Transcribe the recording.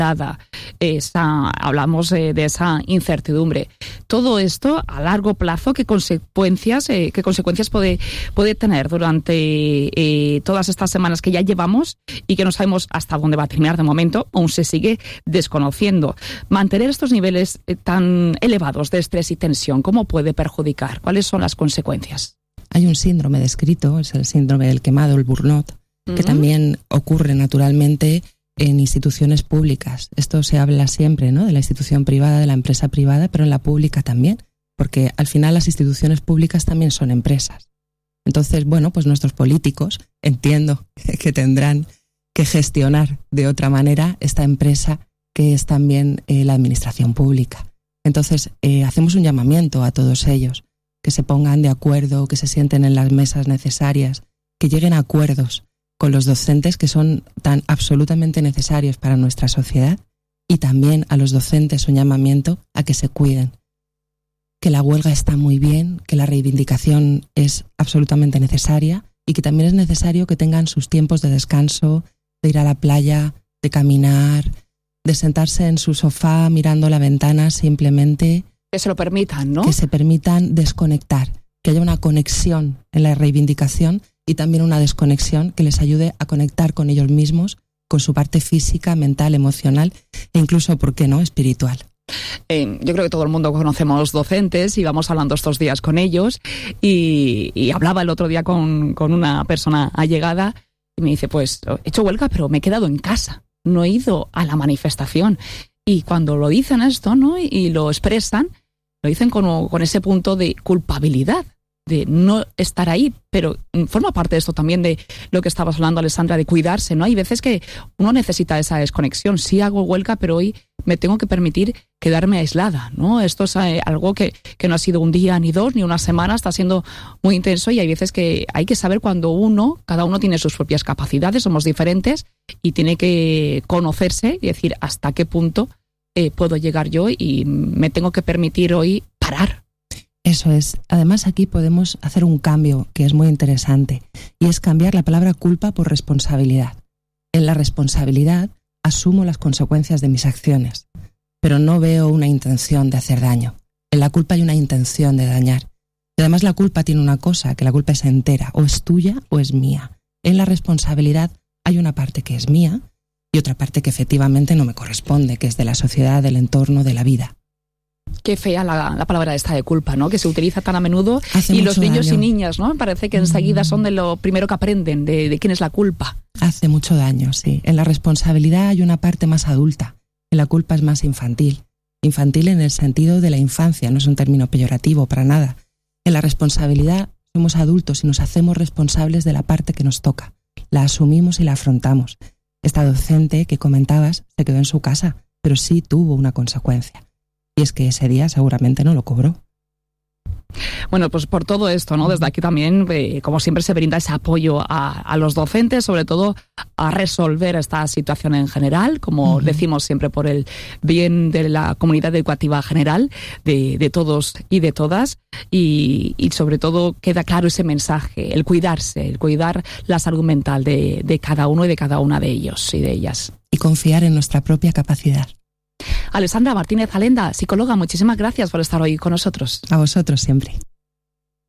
hablamos de esa incertidumbre. Todo esto a largo plazo, ¿qué consecuencias puede tener durante todas estas semanas que ya llevamos y que no sabemos hasta dónde va a terminar de momento? Aún se sigue desconociendo. Mantener estos niveles tan elevados de estrés y tensión, ¿cómo puede perjudicar? ¿Cuáles son las consecuencias? Hay un síndrome descrito, es el síndrome del quemado, el burnout, que también ocurre naturalmente en instituciones públicas. Esto se habla siempre, ¿no?, de la institución privada, de la empresa privada, pero en la pública también, porque al final las instituciones públicas también son empresas. Entonces, bueno, pues nuestros políticos entiendo que tendrán que gestionar de otra manera esta empresa que es también la administración pública. Entonces, hacemos un llamamiento a todos ellos, que se pongan de acuerdo, que se sienten en las mesas necesarias, que lleguen a acuerdos con los docentes que son tan absolutamente necesarios para nuestra sociedad, y también a los docentes un llamamiento a que se cuiden. Que la huelga está muy bien, que la reivindicación es absolutamente necesaria y que también es necesario que tengan sus tiempos de descanso, de ir a la playa, de caminar, de sentarse en su sofá mirando la ventana simplemente. Que se lo permitan, ¿no? Que se permitan desconectar, que haya una conexión en la reivindicación y también una desconexión que les ayude a conectar con ellos mismos, con su parte física, mental, emocional e incluso, ¿por qué no?, espiritual. Yo creo que todo el mundo conocemos docentes y vamos hablando estos días con ellos y hablaba el otro día con una persona allegada y me dice, pues he hecho huelga pero me he quedado en casa, no he ido a la manifestación. Y cuando lo dicen esto, ¿no?, y lo expresan, lo dicen con ese punto de culpabilidad, de no estar ahí, pero forma parte de esto también de lo que estabas hablando, Alessandra, de cuidarse, ¿no? Hay veces que uno necesita esa desconexión. Sí hago huelga, pero hoy me tengo que permitir quedarme aislada, ¿no? Esto es algo que no ha sido un día, ni dos, ni una semana, está siendo muy intenso y hay veces que hay que saber cuando cada uno tiene sus propias capacidades, somos diferentes y tiene que conocerse y decir hasta qué punto puedo llegar yo y me tengo que permitir hoy parar. Eso es. Además, aquí podemos hacer un cambio que es muy interesante y es cambiar la palabra culpa por responsabilidad. En la responsabilidad asumo las consecuencias de mis acciones, pero no veo una intención de hacer daño. En la culpa hay una intención de dañar. Y además la culpa tiene una cosa, que la culpa es entera, o es tuya o es mía. En la responsabilidad hay una parte que es mía y otra parte que efectivamente no me corresponde, que es de la sociedad, del entorno, de la vida. Qué fea la palabra esta de culpa, ¿no?, que se utiliza tan a menudo. Hace y los niños daño. Y niñas, ¿no?, parece que enseguida son de lo primero que aprenden, de quién es la culpa. Hace mucho daño, sí. En la responsabilidad hay una parte más adulta, en la culpa es más infantil. Infantil en el sentido de la infancia, no es un término peyorativo para nada. En la responsabilidad somos adultos y nos hacemos responsables de la parte que nos toca. La asumimos y la afrontamos. Esta docente que comentabas se quedó en su casa, pero sí tuvo una consecuencia. Y es que ese día seguramente no lo cobró. Bueno, pues por todo esto, ¿no?, desde aquí también, como siempre, se brinda ese apoyo a los docentes, sobre todo a resolver esta situación en general, como decimos siempre, por el bien de la comunidad educativa general, de todos y de todas, y sobre todo queda claro ese mensaje, el cuidarse, el cuidar la salud mental de cada uno y de cada una de ellos y de ellas. Y confiar en nuestra propia capacidad. Alessandra Martínez Alenda, psicóloga, muchísimas gracias por estar hoy con nosotros. A vosotros siempre.